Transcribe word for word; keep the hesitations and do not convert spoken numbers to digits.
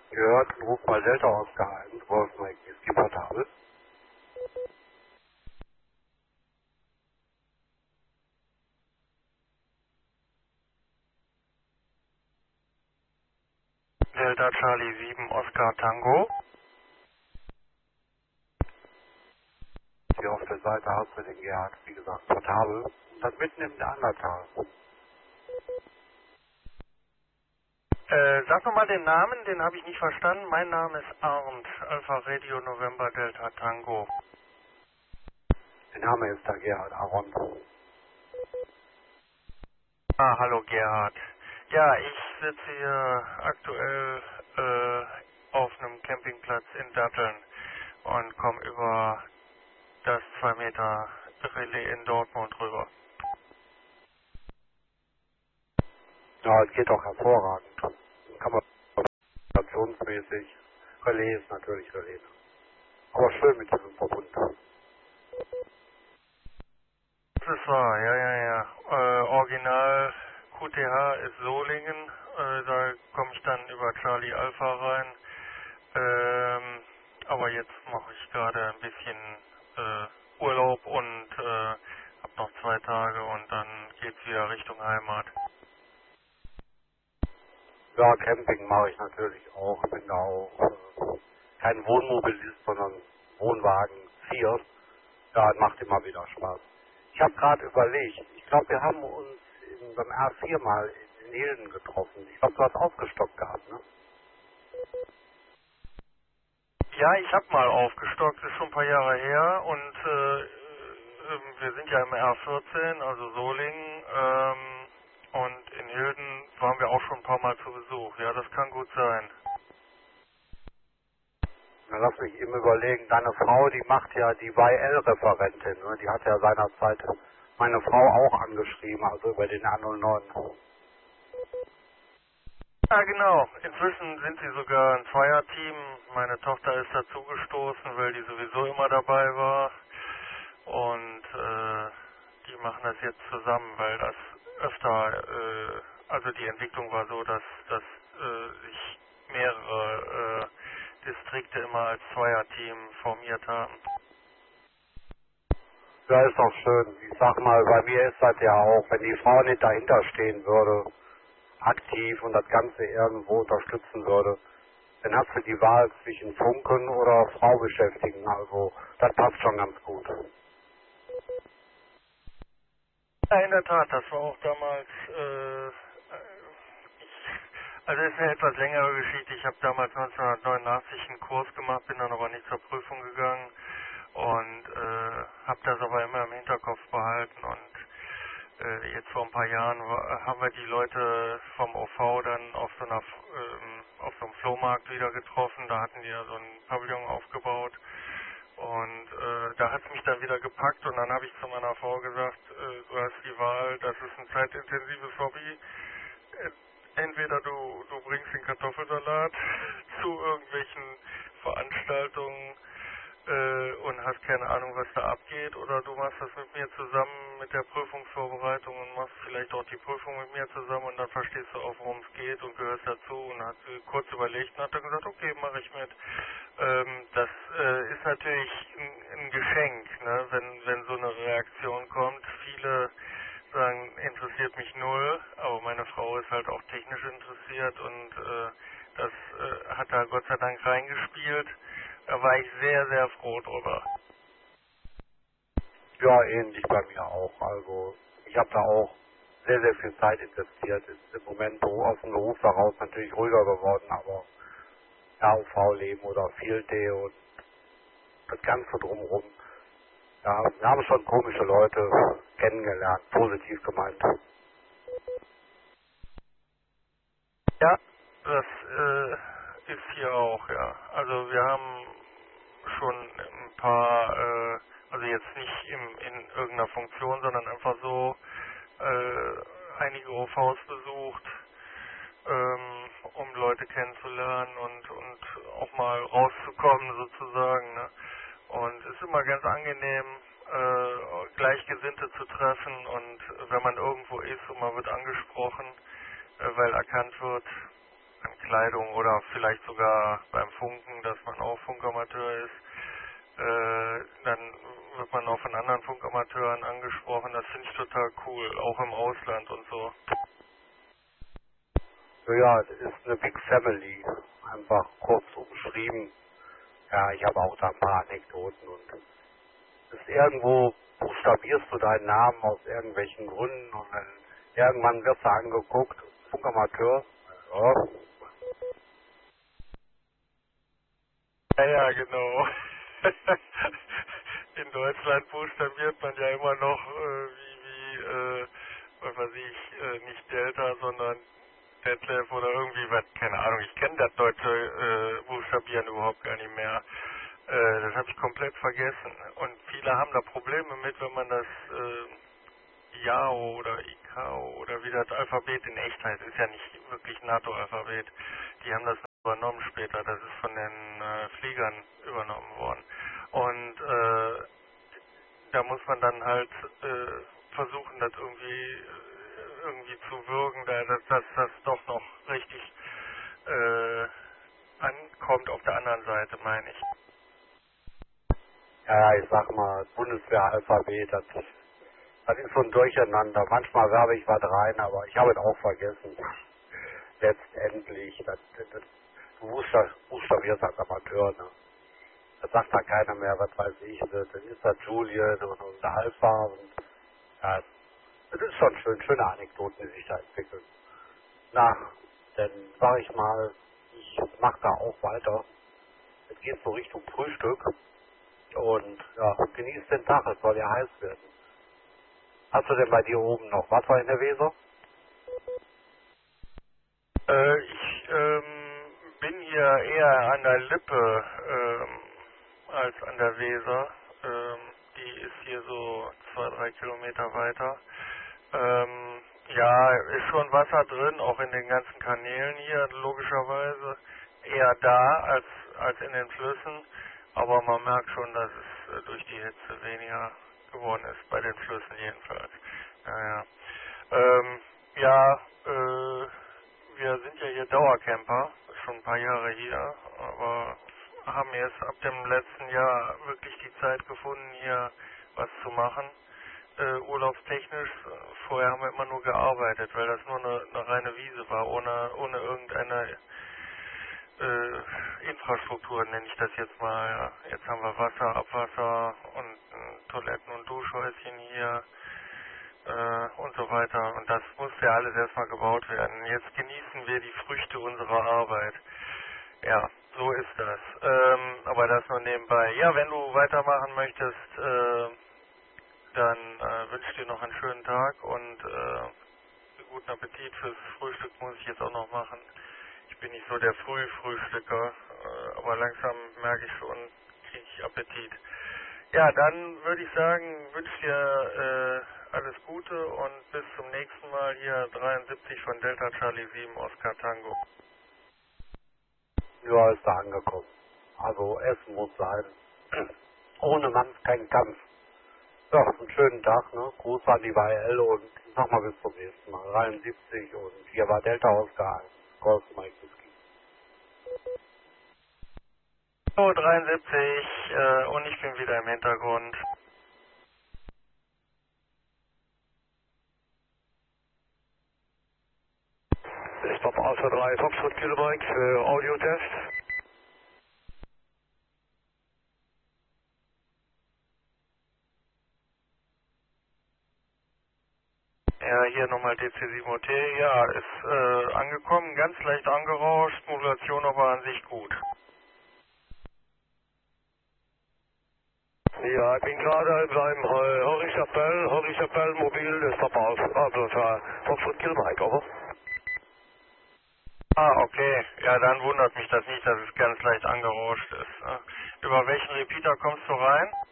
Gehört, Ruf mal Delta Oscar eins, Wolf Mike, ist die portabel? Delta Charlie sieben Oscar Tango. Hier auf der Seite hast du den Gerhard, wie gesagt, portabel. Und das mitten im Neandertal. Äh, sag nochmal den Namen, den habe ich nicht verstanden. Mein Name ist Arndt, Alpha Radio November Delta Tango. Der Name ist der Gerhard Aaron. Ah, hallo Gerhard. Ja, ich sitze hier aktuell äh, auf einem Campingplatz in Datteln und komme über das zwei Meter Relais in Dortmund rüber. Ja, es geht doch hervorragend. Kann man stationsmäßig. Relais ist natürlich Relais. Aber schön mit diesem Verbund. Das ist wahr, ja, ja, ja. Äh, Original Q T H ist Solingen, äh, da komme ich dann über Charlie Alpha rein. Ähm, aber jetzt mache ich gerade ein bisschen äh, Urlaub und äh, habe noch zwei Tage und dann geht's wieder Richtung Heimat. Ja, Camping mache ich natürlich auch. Ich bin da auch äh, kein Wohnmobilist, sondern Wohnwagen vier. Ja, macht immer wieder Spaß. Ich habe gerade überlegt, ich glaube, wir haben uns in, beim R vier mal in Hilden getroffen. Ich glaube, du hast aufgestockt gehabt, ne? Ja, ich habe mal aufgestockt, ist schon ein paar Jahre her und äh, äh, wir sind ja im R vierzehn, also Solingen, ähm, und in Hilden waren wir auch schon ein paar Mal zu Besuch. Ja, das kann gut sein. Dann lass mich eben überlegen, deine Frau, die macht ja die Y L-Referentin, ne? Die hat ja seinerzeit meine Frau auch angeschrieben, also über den R null neun. Ja, genau. Inzwischen sind sie sogar ein Zweierteam. Meine Tochter ist dazugestoßen, weil die sowieso immer dabei war. Und äh, die machen das jetzt zusammen, weil das öfter, äh, also die Entwicklung war so, dass, dass äh, sich mehrere äh, Distrikte immer als Zweierteam formiert haben. Ja, ist doch schön. Ich sag mal, bei mir ist das ja auch, wenn die Frau nicht dahinter stehen würde, aktiv und das Ganze irgendwo unterstützen würde, dann hast du die Wahl zwischen Funken oder Frau beschäftigen. Also das passt schon ganz gut. Ja, in der Tat, das war auch damals, äh, ich, also es ist eine etwas längere Geschichte. Ich habe damals neunzehnhundertneunundachtzig einen Kurs gemacht, bin dann aber nicht zur Prüfung gegangen und äh, habe das aber immer im Hinterkopf behalten und äh, jetzt vor ein paar Jahren war, haben wir die Leute vom O V dann auf so einer, ähm, auf so einem Flohmarkt wieder getroffen. Da hatten die ja so ein Pavillon aufgebaut. Und äh, da hat es mich dann wieder gepackt und dann habe ich zu meiner Frau gesagt, äh, du hast die Wahl, das ist ein zeitintensives Hobby. Äh, Entweder du, du bringst den Kartoffelsalat zu irgendwelchen Veranstaltungen äh, und hast keine Ahnung, was da abgeht, oder du machst das mit mir zusammen mit der Prüfungsvorbereitung und machst vielleicht auch die Prüfung mit mir zusammen und dann verstehst du auch, worum es geht und gehörst dazu und hat äh, kurz überlegt und hat dann gesagt, okay, mache ich mit. Ähm, das äh, ist natürlich ein, ein Geschenk, ne, wenn, wenn so eine Reaktion kommt. Viele sagen, interessiert mich null, aber meine Frau ist halt auch technisch interessiert und äh, das äh, hat da Gott sei Dank reingespielt. Da war ich sehr, sehr froh drüber. Ja, ähnlich bei mir auch. Also ich habe da auch sehr, sehr viel Zeit investiert. Ist im Moment so aus dem Beruf heraus natürlich ruhiger geworden, aber R U V-Leben oder Field Day und das Ganze drumherum. Ja, wir haben schon komische Leute kennengelernt, positiv gemeint. Ja, das äh, ist hier auch, ja. Also wir haben schon ein paar, äh, also jetzt nicht im, in irgendeiner Funktion, sondern einfach so äh, einige O Vs besucht, ähm, um Leute kennenzulernen und, und auch mal rauszukommen sozusagen. Ne? Und es ist immer ganz angenehm, äh, Gleichgesinnte zu treffen und wenn man irgendwo ist und man wird angesprochen, äh, weil erkannt wird, dann Bekleidung oder vielleicht sogar beim Funken, dass man auch Funkamateur ist. Äh, dann wird man auch von anderen Funkamateuren angesprochen. Das finde ich total cool, auch im Ausland und so. Ja, es ist eine Big Family, einfach kurz umschrieben. Ja, ich habe auch da ein paar Anekdoten und es ist irgendwo, buchstabierst du deinen Namen aus irgendwelchen Gründen und dann irgendwann wirst du angeguckt, Funkamateur, ja. Ja, ja, genau. In Deutschland buchstabiert man ja immer noch äh, wie, wie äh, was weiß ich, äh, nicht Delta, sondern Detlef oder irgendwie was, keine Ahnung. Ich kenne das deutsche äh, Buchstabieren überhaupt gar nicht mehr. Äh, das habe ich komplett vergessen. Und viele haben da Probleme mit, wenn man das äh, I A O oder I K O oder wie das Alphabet in echt heißt. Ist ja nicht wirklich NATO-Alphabet. Die haben das übernommen später. Das ist von den äh, Fliegern übernommen worden. Und äh, da muss man dann halt äh, versuchen, das irgendwie irgendwie zu würgen, da, dass, dass das doch noch richtig äh, ankommt auf der anderen Seite, meine ich. Ja, ich sag mal, Bundeswehr-Alphabet, das, das ist so ein Durcheinander. Manchmal werbe ich was rein, aber ich habe es auch vergessen. Letztendlich, das, das, du buchstab- buchstabierst als Amateur, ne? Da sagt da keiner mehr, was weiß ich, das ist das Julian und, und der Alpha und ja, das ist schon schön, schöne Anekdoten, die sich da entwickeln. Na, dann sag ich mal, ich mach da auch weiter. Es geht so Richtung Frühstück und ja, genieß den Tag, es soll ja heiß werden. Hast du denn bei dir oben noch Wasser in der Weser? Äh, ich ähm, bin hier eher an der Lippe ähm, als an der Weser. Ähm, die ist hier so zwei, drei Kilometer weiter. Ähm, ja, ist schon Wasser drin, auch in den ganzen Kanälen hier, logischerweise. Eher da als, als in den Flüssen. Aber man merkt schon, dass es äh, durch die Hitze weniger geworden ist, bei den Flüssen jedenfalls. Naja. Ähm, ja, äh, wir sind ja hier Dauercamper, schon ein paar Jahre hier, aber haben jetzt ab dem letzten Jahr wirklich die Zeit gefunden, hier was zu machen. Äh, urlaubstechnisch, vorher haben wir immer nur gearbeitet, weil das nur eine, eine reine Wiese war, ohne, ohne irgendeine äh, Infrastruktur, nenne ich das jetzt mal. Ja. Jetzt haben wir Wasser, Abwasser und äh, Toiletten und Duschhäuschen hier äh, und so weiter. Und das musste ja alles erstmal gebaut werden. Jetzt genießen wir die Früchte unserer Arbeit. Ja, so ist das. Ähm, aber das nur nebenbei. Ja, wenn du weitermachen möchtest, äh, dann äh, wünsche ich dir noch einen schönen Tag und äh, guten Appetit. Fürs Frühstück muss ich jetzt auch noch machen. Ich bin nicht so der Frühfrühstücker, äh, aber langsam merke ich schon, kriege ich Appetit. Ja, dann würde ich sagen, wünsche ich dir äh, alles Gute und bis zum nächsten Mal hier dreiundsiebzig von Delta Charlie sieben Oscar Tango. Ja, ist da angekommen. Also Essen muss sein. Ohne Mann kein Kampf. Ja, einen schönen Tag, ne? Gruß an die W L und nochmal bis zum nächsten Mal. dreiundsiebzig und hier war Delta Oscar Golf Mike Whisky. So, dreiundsiebzig äh, und ich bin wieder im Hintergrund. Ist Papa Alpha drei Foxtrot Kilobyte für Audio-Test. Ja, hier nochmal D C sieben O T. Ja, ist äh, angekommen, ganz leicht angerauscht, Modulation aber an sich gut. Ja, ich bin gerade beim äh, Horry Chapelle, Horry Chapelle Mobil des Papa Alpha Foxtrot Kilobyte, over. Ah, okay. Ja, dann wundert mich das nicht, dass es ganz leicht angerauscht ist. Über welchen Repeater kommst du rein?